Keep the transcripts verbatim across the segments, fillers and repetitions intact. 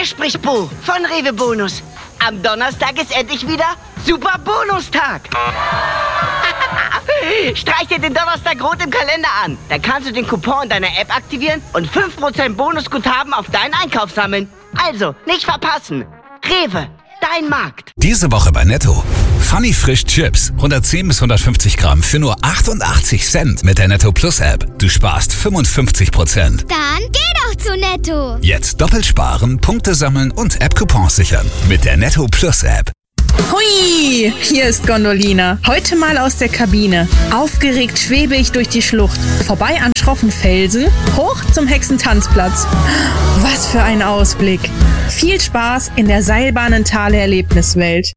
spricht Bo von Rewe Bonus. Am Donnerstag ist endlich wieder Super Bonustag. Streich dir den Donnerstag rot im Kalender an. Dann kannst du den Coupon in deiner App aktivieren und fünf Prozent Bonusguthaben auf deinen Einkauf sammeln. Also, nicht verpassen. Rewe, dein Markt. Diese Woche bei Netto. Funny Frisch Chips. hundertzehn bis hundertfünfzig Gramm für nur achtundachtzig Cent mit der Netto Plus App. Du sparst fünfundfünfzig Prozent. Dann geh doch zu Netto. Jetzt doppelt sparen, Punkte sammeln und App-Coupons sichern. Mit der Netto Plus App. Hui, hier ist Gondolina. Heute mal aus der Kabine. Aufgeregt schwebe ich durch die Schlucht. Vorbei an schroffen Felsen, hoch zum Hexentanzplatz. Was für ein Ausblick. Viel Spaß in der Seilbahnentale-Erlebniswelt.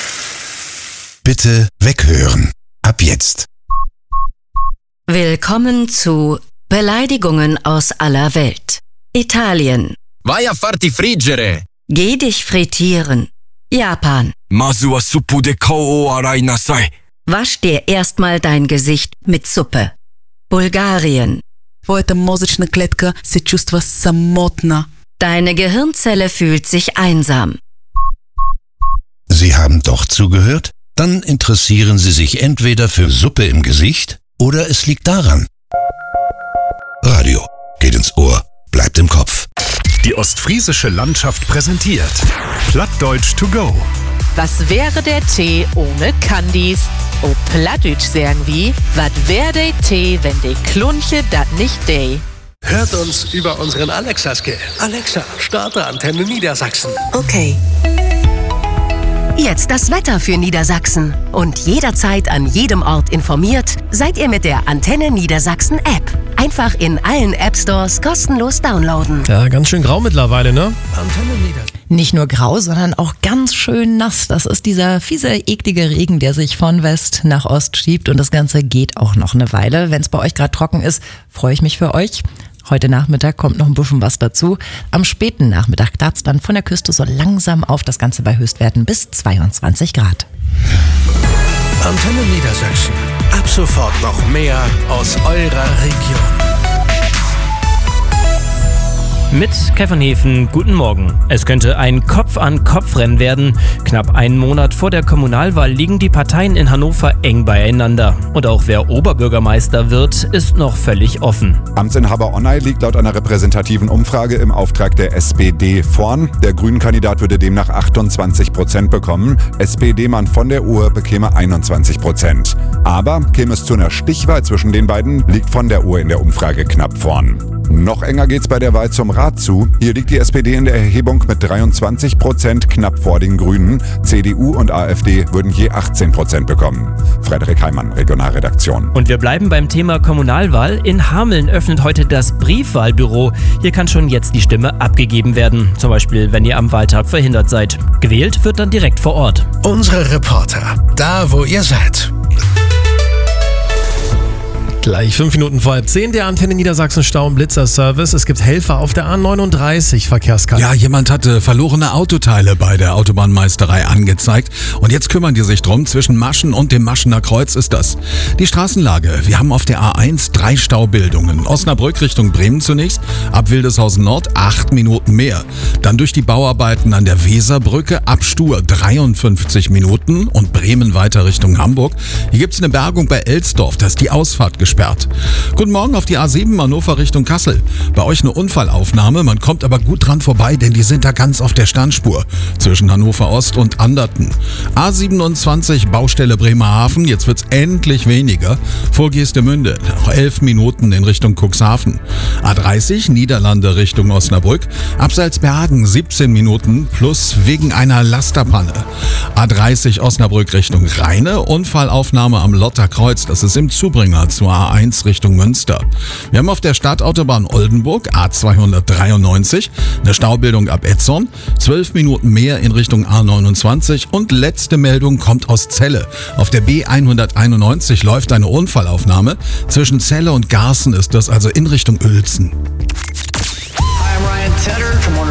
Bitte weghören. Ab jetzt. Willkommen zu Beleidigungen aus aller Welt. Italien. Vai a farti friggere. Geh dich frittieren. Japan. Masu wa suppu de kou o arai nasai. Wasch dir erstmal dein Gesicht mit Suppe. Bulgarien. Твоята мозъчна клетка се чувства самотна. Deine Gehirnzelle fühlt sich einsam. Sie haben doch zugehört? Dann interessieren Sie sich entweder für Suppe im Gesicht oder es liegt daran. Radio geht ins Ohr, bleibt im Kopf. Die ostfriesische Landschaft präsentiert Plattdeutsch to go. Was wäre der Tee ohne Candies? O Plattdeutsch sagen wie, was wär der Tee, wenn de Klunche dat nicht de? Hört uns über unseren Alexa-Skill. Alexa, starte Antenne Niedersachsen. Okay. Jetzt das Wetter für Niedersachsen. Und jederzeit an jedem Ort informiert, seid ihr mit der Antenne Niedersachsen App. Einfach in allen App-Stores kostenlos downloaden. Ja, ganz schön grau mittlerweile, ne? Antenne Niedersachsen. Nicht nur grau, sondern auch ganz schön nass. Das ist dieser fiese, eklige Regen, der sich von West nach Ost schiebt. Und das Ganze geht auch noch eine Weile. Wenn es bei euch gerade trocken ist, freue ich mich für euch. Heute Nachmittag kommt noch ein bisschen was dazu. Am späten Nachmittag darf es dann von der Küste so langsam auf, das Ganze bei Höchstwerten bis zweiundzwanzig Grad. Antenne Niedersachsen. Ab sofort noch mehr aus eurer Region. Mit Kevin Hefen, guten Morgen. Es könnte ein Kopf-an-Kopf-Rennen werden. Knapp einen Monat vor der Kommunalwahl liegen die Parteien in Hannover eng beieinander. Und auch wer Oberbürgermeister wird, ist noch völlig offen. Amtsinhaber Onay liegt laut einer repräsentativen Umfrage im Auftrag der S P D vorn. Der Grünen-Kandidat würde demnach achtundzwanzig Prozent bekommen. S P D-Mann von der Uhr bekäme einundzwanzig Prozent. Aber käme es zu einer Stichwahl zwischen den beiden, liegt von der Uhr in der Umfrage knapp vorn. Noch enger geht's bei der Wahl zum Rat zu. Hier liegt die S P D in der Erhebung mit dreiundzwanzig Prozent knapp vor den Grünen. C D U und A f D würden je achtzehn Prozent bekommen. Frederik Heimann, Regionalredaktion. Und wir bleiben beim Thema Kommunalwahl. In Hameln öffnet heute das Briefwahlbüro. Hier kann schon jetzt die Stimme abgegeben werden. Zum Beispiel, wenn ihr am Wahltag verhindert seid. Gewählt wird dann direkt vor Ort. Unsere Reporter, da wo ihr seid. Gleich fünf Minuten vor halb zehn, der Antenne Niedersachsen Stau- und Blitzer-Service. Es gibt Helfer auf der A neununddreißig, Verkehrskarte. Ja, jemand hatte verlorene Autoteile bei der Autobahnmeisterei angezeigt. Und jetzt kümmern die sich drum. Zwischen Maschen und dem Maschener Kreuz ist das. Die Straßenlage. Wir haben auf der A eins drei Staubildungen. Osnabrück Richtung Bremen zunächst. Ab Wildeshausen Nord acht Minuten mehr. Dann durch die Bauarbeiten an der Weserbrücke ab Stur dreiundfünfzig Minuten. Und Bremen weiter Richtung Hamburg. Hier gibt's eine Bergung bei Elsdorf. Da ist die Ausfahrt gesperrt. Guten Morgen auf die A sieben Hannover Richtung Kassel. Bei euch eine Unfallaufnahme, man kommt aber gut dran vorbei, denn die sind da ganz auf der Standspur zwischen Hannover Ost und Anderten. A siebenundzwanzig Baustelle Bremerhaven, jetzt wird's endlich weniger. Vor Geestemünde noch elf Minuten in Richtung Cuxhaven. A dreißig Niederlande Richtung Osnabrück, ab Salzbergen siebzehn Minuten plus wegen einer Lasterpanne. A dreißig Osnabrück Richtung Rheine, Unfallaufnahme am Lotterkreuz, das ist im Zubringer zur A eins Richtung Münster. Wir haben auf der Stadtautobahn Oldenburg A zweihundertdreiundneunzig eine Staubildung ab Etzorn, zwölf Minuten mehr in Richtung A neunundzwanzig und letzte Meldung kommt aus Celle. Auf der B hunderteinundneunzig läuft eine Unfallaufnahme. Zwischen Celle und Garßen ist das also in Richtung Uelzen. Hi, I'm Ryan Tedder from